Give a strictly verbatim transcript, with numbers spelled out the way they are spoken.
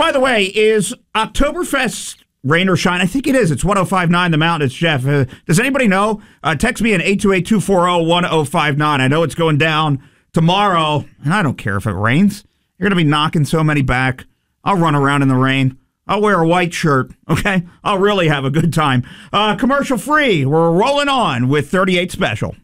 By the way, is Oktoberfest rain or shine? I think it is. It's one oh five point nine The Mountain. It's Jeff. Uh, does anybody know? Uh, text me at eight two eight, two four zero, one oh five nine. I know it's going down tomorrow, and I don't care if it rains. You're going to be knocking so many back. I'll run around in the rain. I'll wear a white shirt, okay? I'll really have a good time. Uh, commercial free. We're rolling on with thirty-eight Special.